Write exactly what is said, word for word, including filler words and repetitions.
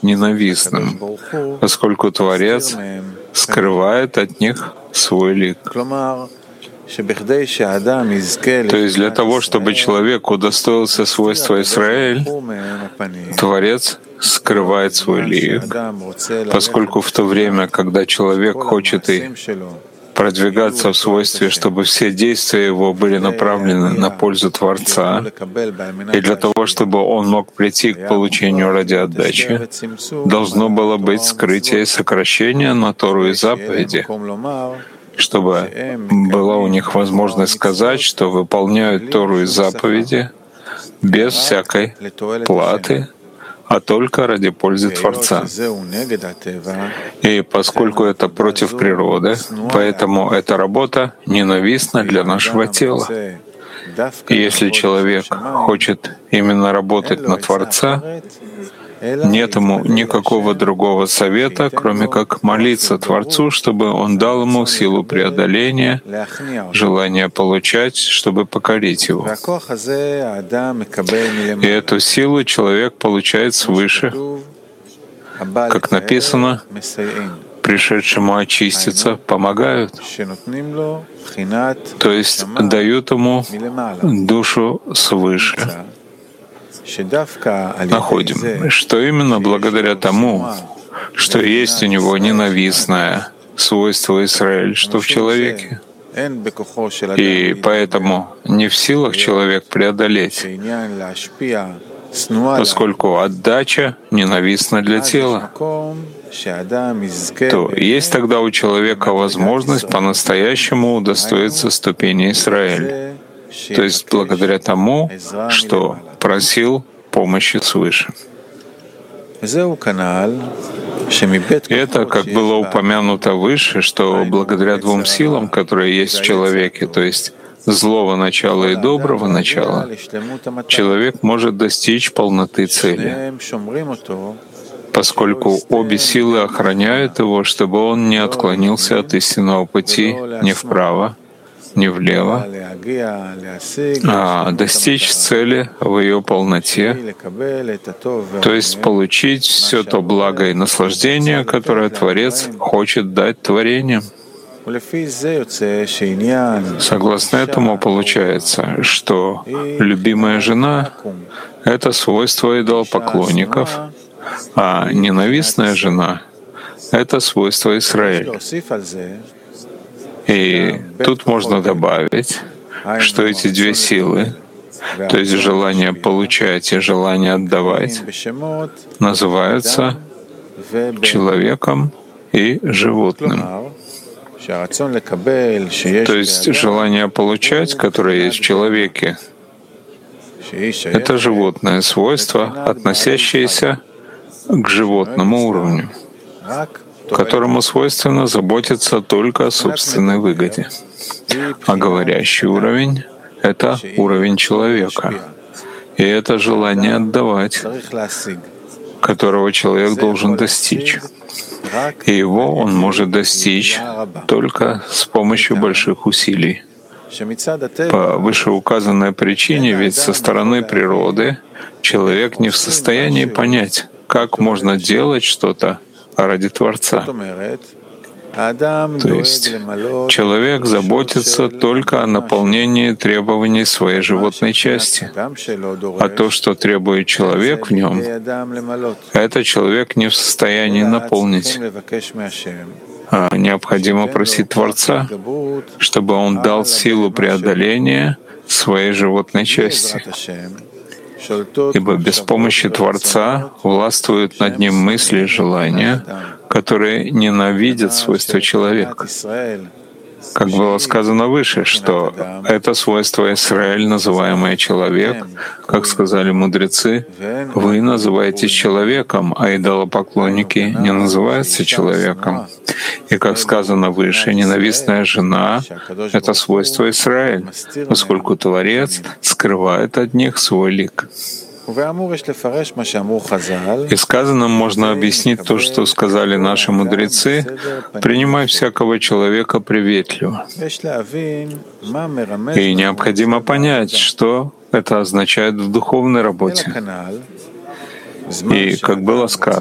ненавистным, поскольку Творец скрывает от них свой лик. То есть для того, чтобы человек удостоился свойства Израиль, Творец скрывает свой лик, поскольку в то время, когда человек хочет и продвигаться в свойстве, чтобы все действия его были направлены на пользу Творца, и для того, чтобы он мог прийти к получению ради отдачи, должно было быть скрытие и сокращение на Тору и заповеди, чтобы была у них возможность сказать, что выполняют Тору и заповеди без всякой платы, а только ради пользы Творца. И поскольку это против природы, поэтому эта работа ненавистна для нашего тела. И если человек хочет именно работать на Творца, нет ему никакого другого совета, кроме как молиться Творцу, чтобы он дал ему силу преодоления, желание получать, чтобы покорить его. И эту силу человек получает свыше, как написано, пришедшему очиститься помогают, то есть дают ему душу свыше. Находим, что именно благодаря тому, что есть у него ненавистное свойство Израиль, что в человеке, и поэтому не в силах человек преодолеть, поскольку отдача ненавистна для тела, то есть тогда у человека возможность по-настоящему удостоиться ступени Израиль, то есть благодаря тому, что просил помощи свыше. И это, как было упомянуто выше, что благодаря двум силам, которые есть в человеке, то есть злого начала и доброго начала, человек может достичь полноты цели, поскольку обе силы охраняют его, чтобы он не отклонился от истинного пути ни вправо, не влево, а достичь цели в ее полноте, то есть получить все то благо и наслаждение, которое Творец хочет дать творениям. Согласно этому получается, что любимая жена — это свойство идолопоклонников, а ненавистная жена — это свойство Израиль. И тут можно добавить, что эти две силы, то есть желание получать и желание отдавать, называются человеком и животным. То есть желание получать, которое есть в человеке, это животное свойство, относящееся к животному уровню, которому свойственно заботиться только о собственной выгоде. А говорящий уровень — это уровень человека. И это желание отдавать, которого человек должен достичь. И его он может достичь только с помощью больших усилий. По вышеуказанной причине, ведь со стороны природы человек не в состоянии понять, как можно делать что-то ради Творца. То есть человек заботится только о наполнении требований своей животной части, а то, что требует человек в нем, это человек не в состоянии наполнить. А необходимо просить Творца, чтобы Он дал силу преодоления своей животной части. Ибо без помощи Творца властвуют над ним мысли и желания, которые ненавидят свойства человека. Как было сказано выше, что это свойство Израиль, называемое человек, как сказали мудрецы, вы называетесь человеком, а идолопоклонники не называются человеком. И как сказано выше, ненавистная жена — это свойство Израиль, поскольку Творец скрывает от них свой лик. И сказанным можно объяснить то, что сказали наши мудрецы: «Принимай всякого человека приветливо». И необходимо понять, что это означает в духовной работе. И, как было сказано,